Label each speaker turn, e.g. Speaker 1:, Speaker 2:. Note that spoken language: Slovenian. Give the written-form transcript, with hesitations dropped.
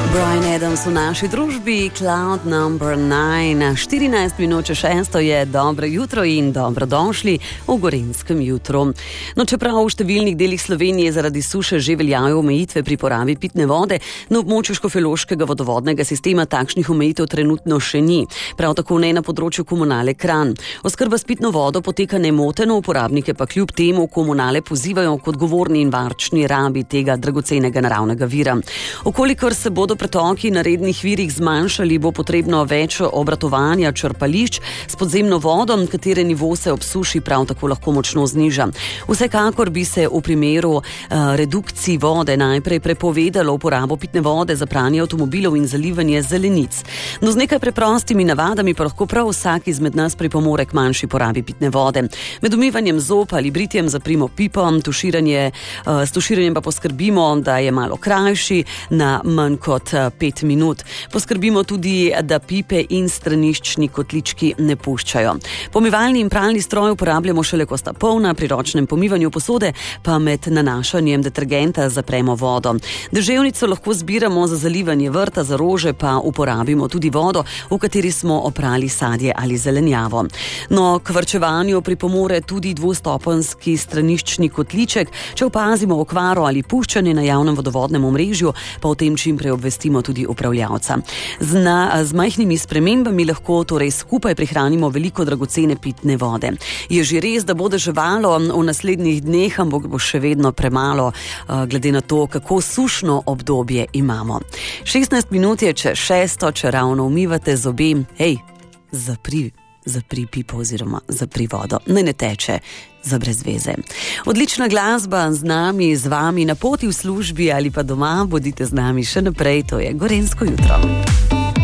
Speaker 1: Bryan Adams v naši družbi, Cloud Number 9, 14 minut čez 6 je dobro jutro in dobrodošli v Gorenjskem jutru. No, čeprav v številnih delih Slovenije zaradi suše že veljajo omejitve pri porabi pitne vode, na območju škofjeloškega vodovodnega sistema takšnih omejitev trenutno še ni. Prav tako ne na področju Komunale Kranj. Oskrba s pitno vodo poteka nemoteno, uporabnike pa kljub temu Komunale pozivajo k odgovorni in varčni rabi tega dragocenega naravnega vira. Okolikor se bodo pretoki na rednih virih zmanjšali, bo potrebno več obratovanja črpališč s podzemno vodo, katere nivo se ob suši prav tako lahko močno zniža. Vsekakor bi se v primeru redukcij vode najprej prepovedalo uporabo pitne vode za pranje avtomobilov in zalivanje zelenic. No, z nekaj preprostimi navadami pa lahko prav vsak izmed nas pripomore k manjši porabi pitne vode. Med umivanjem zob ali britjem zaprimo pipo, s tuširanjem pa poskrbimo, da je malo krajši, na manj kot 5 minut. Poskrbimo tudi, da pipe in straniščni kotlički ne puščajo. Pomivalni in pralni stroj uporabljamo šele, ko sta polna, pri ročnem pomivanju posode pa med nanašanjem detergenta zapremo vodo. Deževnico lahko zbiramo za zalivanje vrta, za rože pa uporabimo tudi vodo, v kateri smo oprali sadje ali zelenjavo. No, k varčevanju pripomore tudi dvostopenjski straniščni kotliček. Če opazimo okvaro ali puščanje na javnem vodovodnem omrežju, pa o tem čim prej obvestimo tudi upravljavca. Z majhnimi spremembami lahko torej skupaj prihranimo veliko dragocene pitne vode. Je že res, da bo deževalo v naslednjih dneh, ampak bo še vedno premalo, glede na to, kako sušno obdobje imamo. 16 minut je čez 6, če ravno umivate zobe, zapri pipo oziroma zapri vodo. Ne teče za brez veze. Odlična glasba z nami, z vami na poti v službi ali pa doma. Bodite z nami še naprej, to je Gorenjsko jutro.